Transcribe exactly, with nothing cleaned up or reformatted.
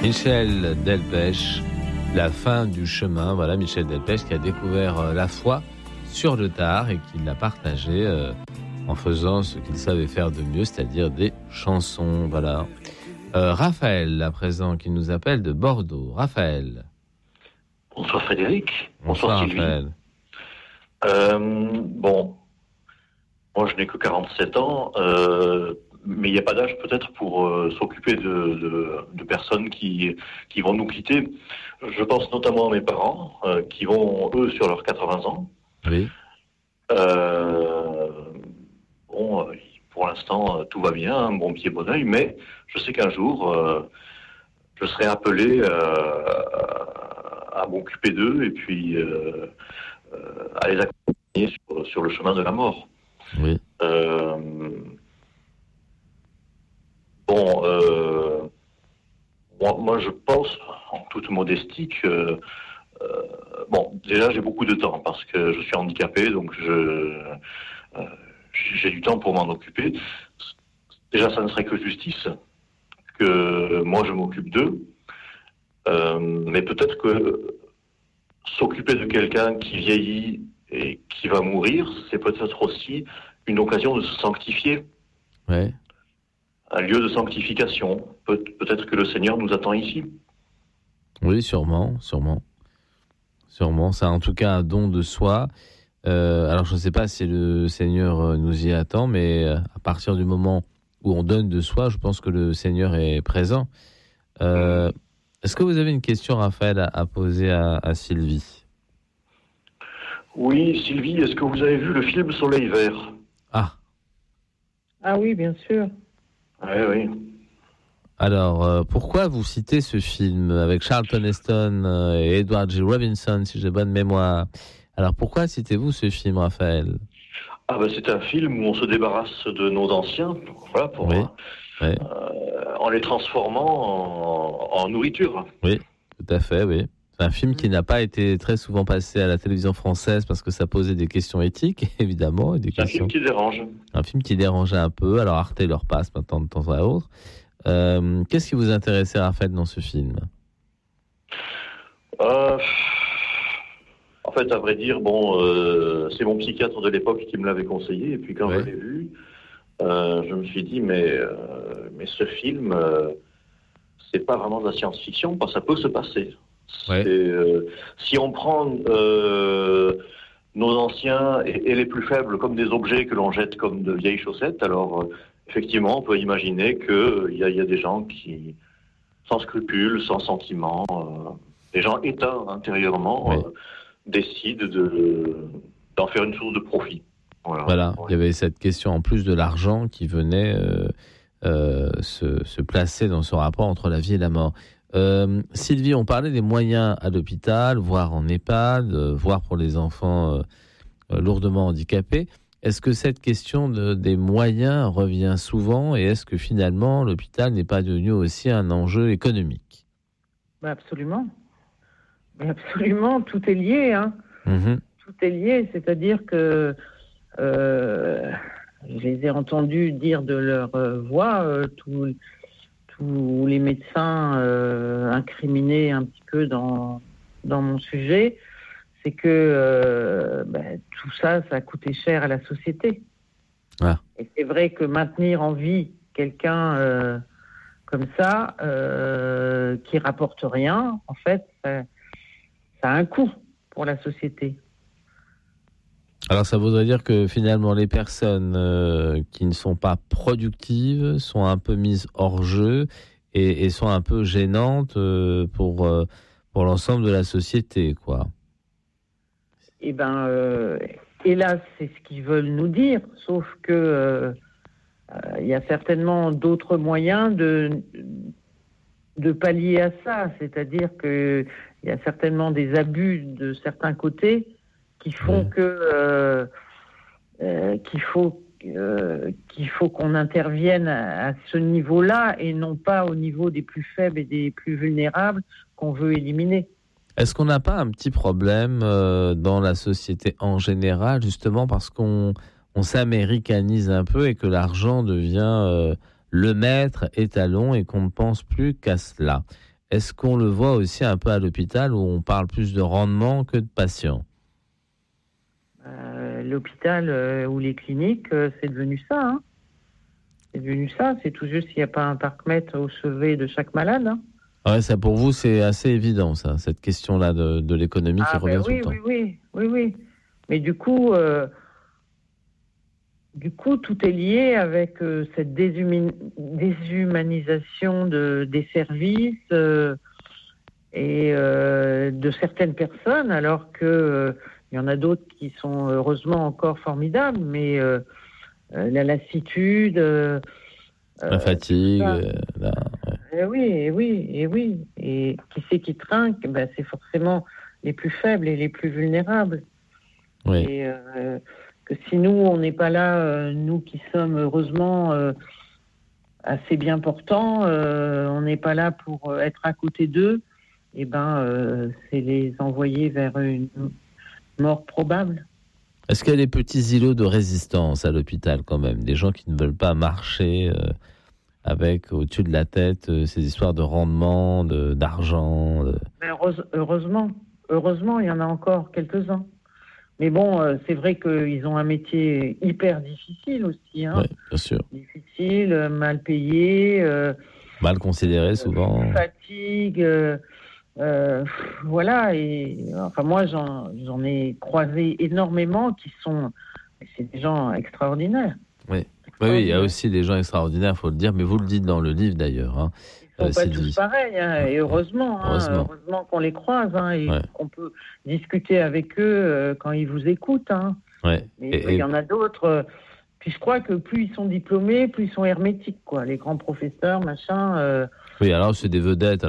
Michel Delpech, la fin du chemin. Voilà, Michel Delpech qui a découvert la foi sur le tard et qui l'a partagé euh, en faisant ce qu'il savait faire de mieux, c'est-à-dire des chansons. Voilà. Euh, Raphaël, à présent, qui nous appelle de Bordeaux. Raphaël. Bonsoir Frédéric. Bonsoir, Bonsoir Sylvie. Raphaël. Euh, bon, moi je n'ai que quarante-sept ans, euh, mais il n'y a pas d'âge peut-être pour euh, s'occuper de, de, de personnes qui, qui vont nous quitter. Je pense notamment à mes parents, euh, qui vont, eux, sur leurs quatre-vingts ans. Oui. Euh, bon, pour l'instant, tout va bien, un bon pied, bon oeil, mais je sais qu'un jour, euh, je serai appelé euh, à m'occuper d'eux et puis euh, euh, à les accompagner sur, sur le chemin de la mort. Oui. Euh, bon, euh, moi, moi, je pense, en toute modestie, que euh, bon, déjà j'ai beaucoup de temps parce que je suis handicapé, donc je euh, j'ai du temps pour m'en occuper. Déjà, ça ne serait que justice que moi je m'occupe d'eux, euh, mais peut-être que s'occuper de quelqu'un qui vieillit et qui va mourir, c'est peut-être aussi une occasion de se sanctifier. Ouais. Un lieu de sanctification. Peut- peut-être que le Seigneur nous attend ici. Oui, sûrement, sûrement. Sûrement. C'est en tout cas un don de soi. Euh, alors, je ne sais pas si le Seigneur nous y attend, mais à partir du moment où on donne de soi, je pense que le Seigneur est présent. Euh, est-ce que vous avez une question, Raphaël, à, à poser à, à Sylvie ? Oui, Sylvie, est-ce que vous avez vu le film Soleil Vert ? Ah. Ah oui, bien sûr. Oui, oui. Alors, euh, pourquoi vous citez ce film avec Charlton Heston euh, et Edward G. Robinson, si j'ai bonne mémoire ? Alors, pourquoi citez-vous ce film, Raphaël ? Ah ben, c'est un film où on se débarrasse de nos anciens, voilà, pour, Oui, oui. euh, en les transformant en, en nourriture. Oui, tout à fait, oui. C'est un film qui n'a pas été très souvent passé à la télévision française parce que ça posait des questions éthiques, évidemment. Et des C'est un questions... film qui dérange. Un film qui dérangeait un peu. Alors, Arte leur passe maintenant de temps à autre. Euh, qu'est-ce qui vous intéressait, Raphaël, dans ce film ? Euh, en fait, à vrai dire, bon, euh, c'est mon psychiatre de l'époque qui me l'avait conseillé. Et puis quand Ouais. je l'ai vu, euh, je me suis dit, mais, euh, mais ce film, euh, c'est pas vraiment de la science-fiction, parce que ça peut se passer. Ouais. C'est, euh, si on prend euh, nos anciens et, et les plus faibles comme des objets que l'on jette comme de vieilles chaussettes, alors euh, effectivement, on peut imaginer qu'il euh, y, y a des gens qui, sans scrupules, sans sentiments, euh, des gens éteints intérieurement, Oui. euh, décident de, d'en faire une source de profit. Voilà. Voilà, Ouais. il y avait cette question en plus de l'argent qui venait euh, euh, se, se placer dans ce rapport entre la vie et la mort. Euh, Sylvie, on parlait des moyens à l'hôpital, voire en EHPAD, euh, voire pour les enfants euh, lourdement handicapés. Est-ce que cette question de, des moyens revient souvent et est-ce que finalement l'hôpital n'est pas devenu aussi un enjeu économique ? Bah absolument. Mais absolument, tout est lié. Hein. Mmh. Tout est lié, c'est-à-dire que euh, je les ai entendus dire de leur euh, voix, euh, tous, tous les médecins euh, incriminés un petit peu dans, dans mon sujet, c'est que euh, ben, tout ça, ça a coûté cher à la société. Ah. Et c'est vrai que maintenir en vie quelqu'un euh, comme ça, euh, qui rapporte rien, en fait, ça, ça a un coût pour la société. Alors ça voudrait dire que finalement les personnes euh, qui ne sont pas productives sont un peu mises hors jeu et, et sont un peu gênantes euh, pour, euh, pour l'ensemble de la société, quoi. Eh bien, euh, hélas, c'est ce qu'ils veulent nous dire, sauf que euh, euh, y a certainement d'autres moyens de, de pallier à ça, c'est-à-dire qu'il y a certainement des abus de certains côtés qui font Oui. que euh, euh, qu'il faut euh, qu'il faut qu'on intervienne à, à ce niveau-là et non pas au niveau des plus faibles et des plus vulnérables qu'on veut éliminer. Est-ce qu'on n'a pas un petit problème euh, dans la société en général, justement parce qu'on on s'américanise un peu et que l'argent devient euh, le maître étalon et qu'on ne pense plus qu'à cela ? est-ce qu'on le voit aussi un peu à l'hôpital où on parle plus de rendement que de patients? Euh, l'hôpital euh, ou les cliniques, euh, c'est devenu ça. Hein. C'est devenu ça. C'est tout juste s'il n'y a pas un parc-mètre au chevet de chaque malade. Hein. Ouais, ça pour vous, c'est assez évident, ça, cette question-là de, de l'économie Ah, qui revient ben tout oui, le temps. oui, oui, oui, oui. Mais du coup, euh, du coup, tout est lié avec euh, cette déshumi- déshumanisation de, des services euh, et euh, de certaines personnes, alors que euh, il y en a d'autres qui sont heureusement encore formidables, mais euh, euh, la lassitude, euh, La fatigue, ça. euh, la- Eh oui, et oui, et oui. Et qui c'est qui trinque? Ben, c'est forcément les plus faibles et les plus vulnérables. oui. Et euh, que si nous, on n'est pas là, euh, nous qui sommes heureusement euh, assez bien portants, euh, on n'est pas là pour euh, être à côté d'eux, et ben, euh, c'est les envoyer vers une mort probable. Est-ce qu'il y a des petits îlots de résistance à l'hôpital quand même? Des gens qui ne veulent pas marcher euh, avec au-dessus de la tête euh, ces histoires de rendement, de, d'argent de... Mais heureuse- heureusement, heureusement, il y en a encore quelques-uns. Mais bon, euh, c'est vrai qu'ils ont un métier hyper difficile aussi. Hein. Oui, bien sûr. Difficile, euh, mal payé, euh, Mal considéré souvent. fatigue, euh, euh, voilà. Et enfin, moi, j'en, j'en ai croisé énormément qui sont, c'est des gens extraordinaires. Oui. Oui, oui, il y a aussi des gens extraordinaires, il faut le dire, mais vous le dites dans le livre d'ailleurs. Hein. Ils ne sont Euh, pas tous Sylvie. pareils, hein, et heureusement, hein, Heureusement. heureusement qu'on les croise, hein, et Ouais. qu'on peut discuter avec eux euh, quand ils vous écoutent. Hein. Ouais. Mais Et- il et- y en a d'autres. euh, Puis je crois que plus ils sont diplômés, plus ils sont hermétiques, quoi. Les grands professeurs, machin. euh, Oui, alors c'est des vedettes.